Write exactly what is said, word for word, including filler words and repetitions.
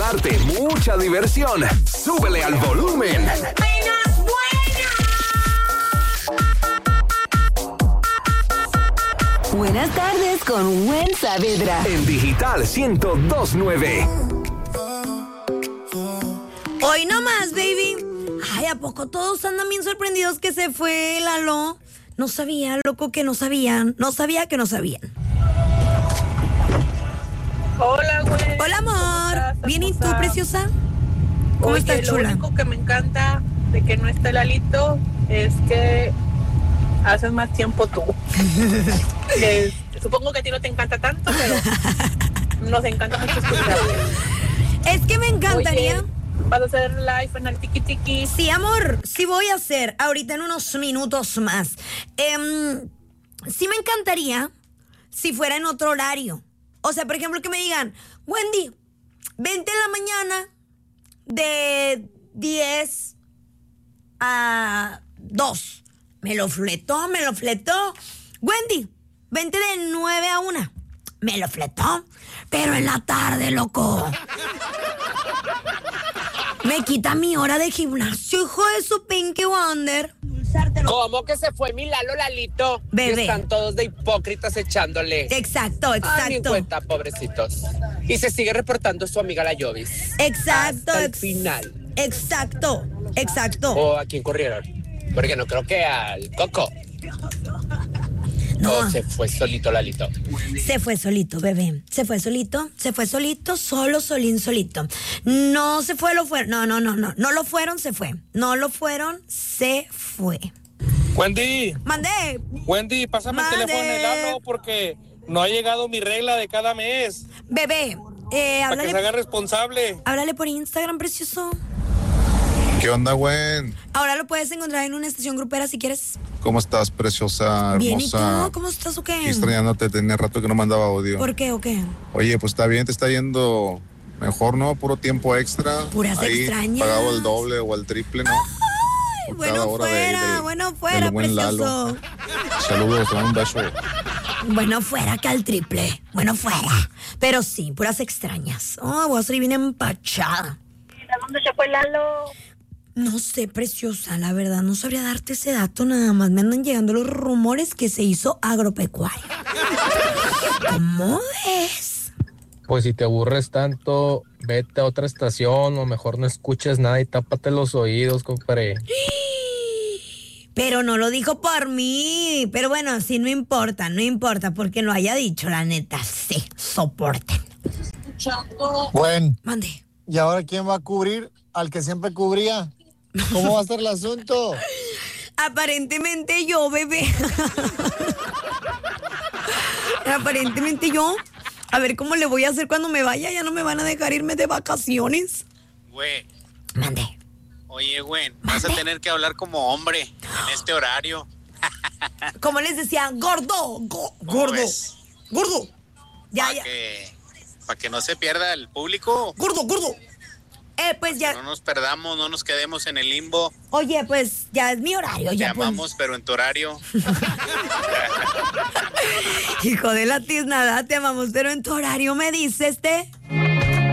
darte mucha diversión. Súbele al volumen. ¡Buenas, buenas! Buenas tardes con Gwen Saavedra. En Digital ciento dos punto nueve. Hoy no más, baby. Ay, ¿a poco todos andan bien sorprendidos que se fue Lalo? No sabía, loco, que no sabían. No sabía que no sabían. Hola, güey. Hola, amor. ¿Estás, ¿Bien y tú, hermosa? preciosa? ¿Cómo Oye, estás, chula? Lo único que me encanta de que no esté Lalito es que haces más tiempo tú. Que supongo que a ti no te encanta tanto, pero nos encanta mucho escucharte. Es que me encantaría... Oye, ¿vas a hacer live en el Tiki Tiki? Sí, amor, sí voy a hacer ahorita en unos minutos más. Eh, sí me encantaría si fuera en otro horario. O sea, por ejemplo, que me digan, Wendy, vente en la mañana de diez a dos. Me lo fletó, me lo fletó. Wendy, vente de nueve a una. Me lo fletó, pero en la tarde, loco. Me quita mi hora de gimnasio, hijo de su Pinky Wonder. ¿Cómo que se fue mi Lalo Lalito? Bebé. Y están todos de hipócritas echándole. Exacto, exacto. Ah, ni en cuenta, pobrecitos. Y se sigue reportando su amiga la Jovis. Exacto. Hasta el ex- final. Exacto, exacto. ¿O a quién corrieron? Porque no creo que al Coco. No, ¿O se fue solito Lalito? se fue solito, bebé. Se fue solito, se fue solito, solo, solín, solito. No se fue, lo fueron. No, no, no, no. No lo fueron, se fue. No lo fueron, se fue. Wendy, Mandé. Wendy, pásame Mande. el teléfono de Lalo porque no ha llegado mi regla de cada mes. Bebé, eh, Para que se háblale, haga responsable. háblale por Instagram, precioso. ¿Qué onda, Gwen? Ahora lo puedes encontrar en una estación grupera si quieres. ¿Cómo estás, preciosa, Bien, ¿y hermosa? tú? ¿Cómo estás o qué? Aquí extrañándote, tenía rato que no mandaba audio. ¿Por qué o qué? Oye, pues está bien, te está yendo mejor, ¿no? Puro tiempo extra. Puras Ahí, extrañas. pagado el doble o el triple, ¿no? Por Bueno cada hora de ahí fuera, del- bueno fuera, del buen precioso. Lalo. Saludos, un beso. Bueno fuera que al triple. Bueno fuera. Pero sí, puras extrañas. Oh, voy a salir bien empachada. ¿A dónde se fue Lalo? No sé, preciosa, la verdad, no sabría darte ese dato nada más. Me andan llegando los rumores que se hizo agropecuario. ¿Cómo ves? Pues si te aburres tanto, vete a otra estación o mejor no escuches nada y tápate los oídos, compadre. Pero no lo dijo por mí. Pero bueno, sí, no importa, no importa, porque lo haya dicho, la neta, sí, soporten. Bueno, Mande. ¿y ahora quién va a cubrir al que siempre cubría? ¿Cómo va a ser el asunto? Aparentemente yo, bebé. Aparentemente yo. A ver cómo le voy a hacer cuando me vaya. Ya no me van a dejar irme de vacaciones. Güey, Mande. oye, güey, vas a tener que hablar como hombre en este horario. Como les decía, gordo, go- ¿Cómo gordo, ves? gordo. Ya, Para ya. que, pa' que no se pierda el público. Gordo, gordo. Eh, pues No ya. nos perdamos, no nos quedemos en el limbo. Oye, pues ya es mi horario. Te Ya, pues. amamos, pero en tu horario. Hijo de la tiznada, te amamos, pero en tu horario me dices, este.